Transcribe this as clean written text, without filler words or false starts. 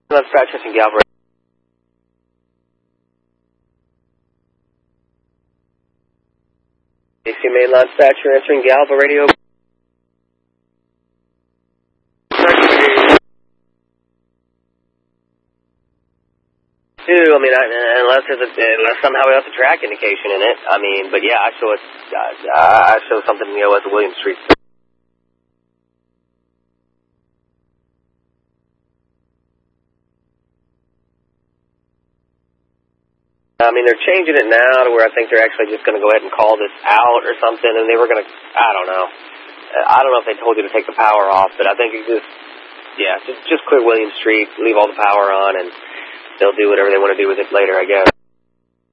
Dispatcher in Galva. AC Mainline Dispatcher entering Galva radio. I mean, unless somehow we have a track indication in it. I mean, but yeah, I show something, at the Williams Street. I mean, they're changing it now to where I think they're actually just going to go ahead and call this out or something, and they were going to, I don't know. I don't know if they told you to take the power off, but I think it's just clear Williams Street, leave all the power on, and they'll do whatever they want to do with it later, I guess.